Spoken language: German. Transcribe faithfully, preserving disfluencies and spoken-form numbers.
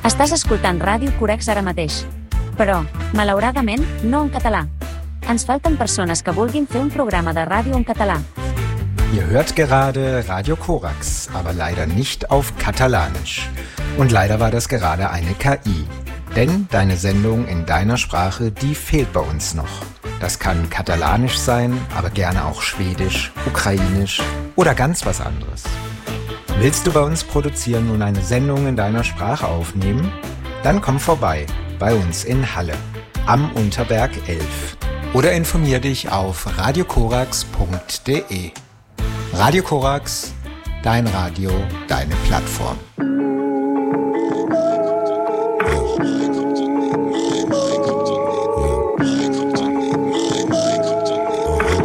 Estàs escoltant Ràdio Corax ara mateix. Però, malauradament, no en català. Ens falten persones que vulguin fer un programa de ràdio en català. Ihr hört gerade Radio Corax, aber leider nicht auf Katalanisch. Und leider war das gerade eine K I. Denn deine Sendung in deiner Sprache, die fehlt bei uns noch. Das kann Katalanisch sein, aber gerne auch Schwedisch, Ukrainisch oder ganz was anderes. Willst du bei uns produzieren und eine Sendung in deiner Sprache aufnehmen? Dann komm vorbei, bei uns in Halle, am Unterberg elf. Oder informier dich auf radiokorax punkt de. Radio Corax, dein Radio, deine Plattform.